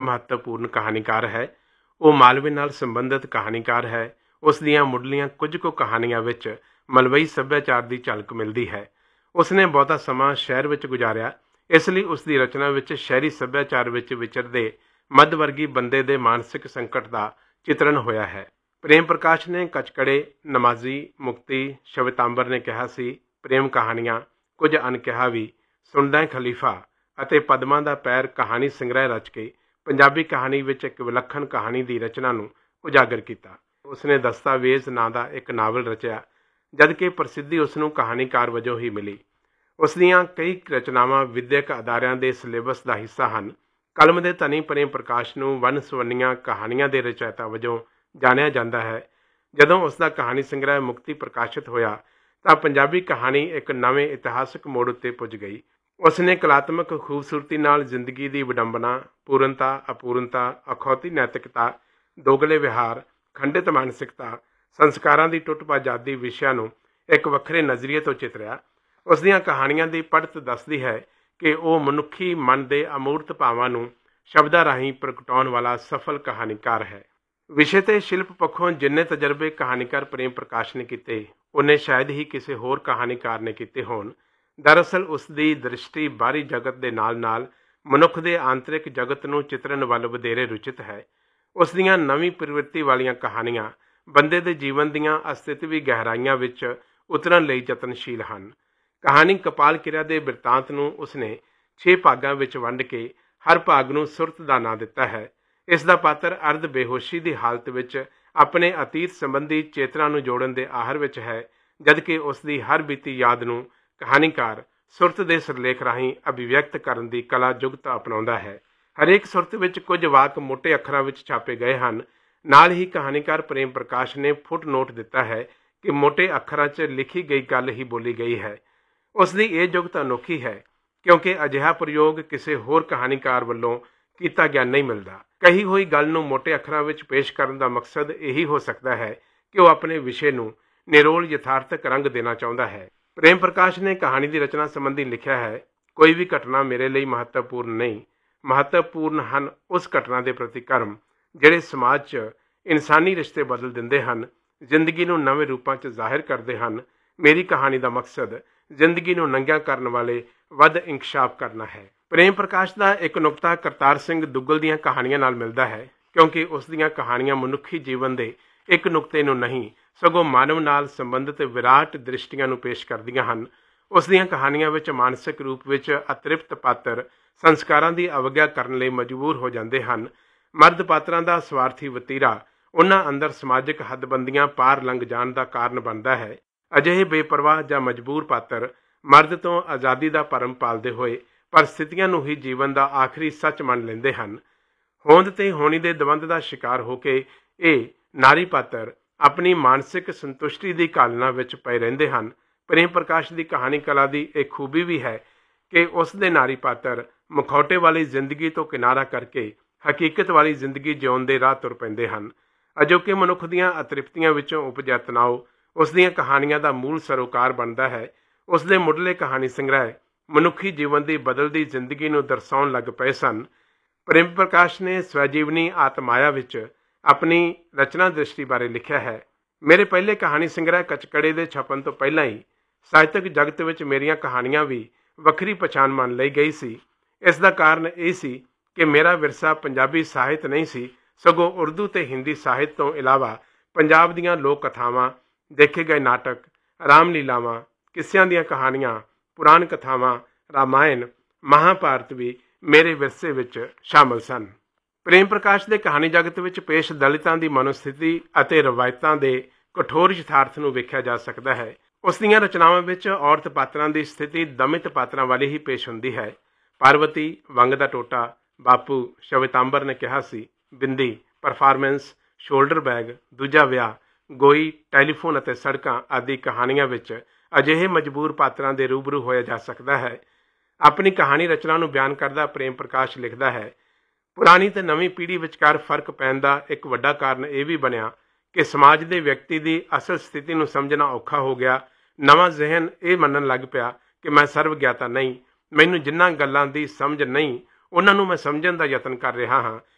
महत्वपूर्ण कहानीकार है। वो मालवे नाल संबंधित कहानीकार है। उस दीआं मुढ़लियां कुछ कुछ कहानियां विच मलवई सभ्याचार की झलक मिलती है। उसने बहुता समा शहर विच गुजारिया, इसलिए उसकी रचना विच शहरी सभ्याचार विच विचरदे मध्यवर्गी बंदे दे मानसिक संकट का चित्रण होया है। प्रेम प्रकाश ने कचकड़े, नमाजी, मुक्ति, शवितांबर ने कहा सी प्रेम कहानियां, कुछ अनकहा भी, सुनदा खलीफा ਅਤੇ ਪਦਮਾਂ ਦਾ ਪੈਰ ਕਹਾਣੀ ਸੰਗ੍ਰਹਿ ਰਚ ਕੇ ਪੰਜਾਬੀ ਕਹਾਣੀ ਵਿੱਚ ਇੱਕ ਵਿਲੱਖਣ ਕਹਾਣੀ ਦੀ ਰਚਨਾ ਨੂੰ ਉਜਾਗਰ ਕੀਤਾ। ਉਸਨੇ ਦਸਤਾਵੇਜ਼ ਨਾਂ ਦਾ ਇੱਕ ਨਾਵਲ ਰਚਿਆ, ਜਦਕਿ ਪ੍ਰਸਿੱਧੀ ਉਸ ਨੂੰ ਕਹਾਣੀਕਾਰ ਵਜੋਂ ਹੀ ਮਿਲੀ। ਉਸ ਦੀਆਂ ਕਈ ਰਚਨਾਵਾਂ ਵਿਦਿਅਕ ਅਦਾਰਿਆਂ ਦੇ ਸਿਲੇਬਸ ਦਾ ਹਿੱਸਾ ਹਨ। ਕਲਮ ਦੇ ਧਨੀ ਪ੍ਰੇਮ ਪ੍ਰਕਾਸ਼ ਨੂੰ ਵੰਨ ਸੁਵੰਨੀਆਂ ਕਹਾਣੀਆਂ ਦੇ ਰਚੈਤਾ ਵਜੋਂ ਜਾਣਿਆ ਜਾਂਦਾ ਹੈ। ਜਦੋਂ ਉਸ ਦਾ ਕਹਾਣੀ ਸੰਗ੍ਰਹਿ ਮੁਕਤੀ ਪ੍ਰਕਾਸ਼ਿਤ ਹੋਇਆ ਤਾਂ ਪੰਜਾਬੀ ਕਹਾਣੀ ਇੱਕ ਨਵੇਂ ਇਤਿਹਾਸਕ ਮੋੜ ਉੱਤੇ ਪੁੱਜ ਗਈ। उसने कलात्मक खूबसूरती नाल जिंदगी की विडंबना, पूर्णता, अपूर्णता, अखौती नैतिकता, दोगले विहार, खंडित मानसिकता, संस्कारां की टुट भज आदि विषयां नूं एक वखरे नज़रिए तो चितरिया। उस दीआं कहानियां की पढ़त दसदी है कि वह मनुखी मन के अमूर्त भावां नूं शब्दां राहीं प्रगटाउण वाला सफल कहानीकार है। विषय ते शिल्प पक्षों जिन्ने तजर्बे कहानीकार प्रेम प्रकाश ने कीते, उन्हें शायद ही किसी होर कहानीकार ने कीते होण। दरअसल उसकी दृष्टि बाहरी जगत के नाल नाल मनुख के आंतरिक जगत नूं चितरन वल वधेरे रुचित है। उस दीआं नवीं प्रवृत्ति वालियां कहानियां बंदे दे जीवन दीआं अस्तित्वी गहराइयां विच उतरन लई यतनशील हन। कहानी कपाल किरिया दे बिरतांत नूं उसने 6 भागां विच वंड के हर भाग नूं सुरत दा नां दिता है। इस दा पात्र अर्ध बेहोशी की हालत विच अपने अतीत संबंधी चेतना नूं जोड़न दे आहर विच है, जबकि उसकी हर बीती याद नूं कहानीकार सुरत के सिरलेख राहीं अभिव्यक्त करन दी कला जुगता अपनाउंदा है। हरेक सुरत विच कुछ वाक मोटे अखरां विच छापे गए हैं। नाल ही कहानीकार प्रेम प्रकाश ने फुट नोट दिता है कि मोटे अखरां च लिखी गई गल ही बोली गई है। उसकी यह जुगत अनोखी है क्योंकि अजिहा प्रयोग किसी होर कहानीकार वल्लों कीता गया नहीं मिलता। कही हुई गल नूं मोटे अखरां विच पेश करन दा मकसद यही हो सकता है कि वह अपने विषय नूं निरोल यथार्थक रंग देना चाहुंदा है। प्रेम प्रकाश ने कहानी की रचना संबंधी लिखा है, कोई भी घटना मेरे लिए महत्वपूर्ण नहीं, महत्वपूर्ण हैं उस घटना के प्रति कर्म जिहड़े समाज च इंसानी रिश्ते बदल दिंदे हन, जिंदगी नूं नवे रूपां च जाहिर करते हैं। मेरी कहानी का मकसद जिंदगी नूं नंगिया करन वाले वध इंकशाफ करना है। प्रेम प्रकाश का एक नुकता करतार सिंह दुग्गल दीआं कहानियां नाल मिलदा है, क्योंकि उस दीआं कहानियां मनुखी जीवन के एक नुकते नूं नहीं सगों मानव नाल संबंधित विराट दृष्टियां नूं पेश करदियां हन। उस दीआं कहानियां विच मानसिक रूप विच अतृप्त पात्र संस्कारां दी अवग्या करन लई मजबूर हो जांदे हन। मर्द पात्रां दा स्वार्थी वतीरा उन्हां अंदर समाजिक हदबंदियां पार लंघ जाण दा कारण बनदा है। अजिहे बेपरवाह जां मजबूर पात्र मर्द तो आज़ादी दा भरम पालदे होए परिस्थितियां नूं ही जीवन दा आखिरी सच मन लैंदे हन। होंद ते होनी दे दवंद दा शिकार होके ये नारी पात्र अपनी मानसिक संतुष्टि की कालना विच पए रहिंदे हन। प्रेम प्रकाश की कहानी कला की एक खूबी भी है कि उसके नारी पात्र मुखौटे वाली जिंदगी तो किनारा करके हकीकत वाली जिंदगी जिउण दे राह तुर पैंदे हन। अजोके मनुख दीआं अतृप्तियां विचों उपजिया तनाव उस दीआं कहानियां दा मूल सरोकार बनता है। उसके मुढ़ले कहानी संग्रह मनुखी जीवन की बदलती जिंदगी नूं दर्शाउण लग पए सन। प्रेम प्रकाश ने स्वजीवनी आत्माया विच अपनी रचना दृष्टि बारे लिखा है। मेरे पहले कहानी संग्रह कचकड़े के छपन तो पहला ही साहित्यक जगत विच मेरियां कहानियां भी वखरी पछाण मान लई गई सी। इसका कारण यह सी कि मेरा विरसा पंजाबी साहित्य नहीं सी, सगों उर्दू ते हिंदी साहित्य तो इलावा पंजाब दीआं लोक कथावां, देखे गए नाटक, रामलीलावां, किस्सियां दीआं कहानियां, पुराण कथावां, रामायण, महाभारत भी मेरे विरसे विच शामिल सन। प्रेम प्रकाश के कहानी जगत विच पेश दलितां की मनोस्थिति और रवायतां के कठोर यथार्थ नूं वेख्या जा सकता है। उस दीआं रचनावां विच औरत पात्रां की स्थिति दमित पात्रां वाली ही पेश हुंदी है। पार्वती, वंग दा टोटा, बापू, शवितांबर ने कहा सी, बिंदी, परफॉर्मेंस, शोल्डर बैग, दूजा विआह, गोई, टैलीफोन अते सड़कां आदि कहानियां विच अजिहे मजबूर पात्रां दे रूबरू होया जा सकता है। अपनी कहानी रचना नूं बयान करदा प्रेम प्रकाश लिखदा है, पुरानी ते नवीं पीढ़ी विचकार फर्क पैण दा एक वड्डा कारण यह भी बनिया कि समाज के व्यक्ति की असल स्थिति नूं समझना औखा हो गया। नवां जहन ये मनन लग पिया कि मैं सर्वज्ञाता नहीं, मैनूं जिन्हां गल्लां दी समझ नहीं उन्हां नूं मैं समझण दा यतन कर रहा हाँ।